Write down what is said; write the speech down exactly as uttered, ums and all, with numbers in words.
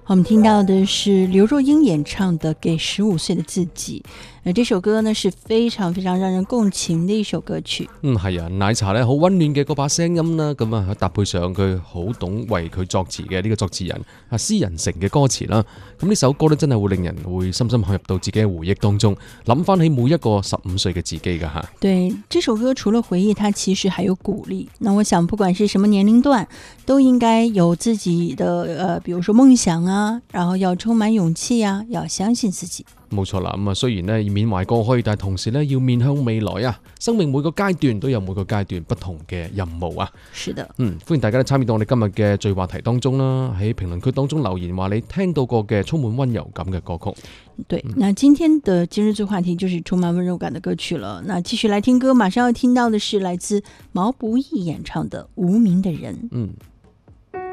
我们听到的是刘若英演唱的《给十五歲的自己》。呃，這首歌呢是非常非常讓人共情的一首歌曲。 嗯，係啊，奶茶咧好溫暖嘅嗰把聲音啦，咁啊搭配上佢好懂為佢作詞嘅呢個作詞人啊施仁成嘅歌詞啦，咁呢首歌咧真係會令人會深深陷入到自己嘅回憶當中，諗翻起每一個十五歲嘅自己㗎吓。 對，這首歌除了回憶，它其實還有鼓勵。那我想不管是什麼年齡段，都應該有自己的呃，比如說夢想啊，然後要充滿勇氣啊，要相信自己。 冇錯啦，咁啊雖然咧緬懷過去，但係同時咧要面向未來啊！生命每個階段都有每個階段不同嘅任務啊！ 是的， 嗯，歡迎大家參與到我哋今日嘅最話題當中啦，喺評論區當中留言話你聽到過嘅充滿溫柔感嘅歌曲。 對，那今天的今日最話題就是充滿溫柔感的歌曲了。那繼續來聽歌，馬上要聽到的是來自毛不易演唱的《無名的人》。 嗯。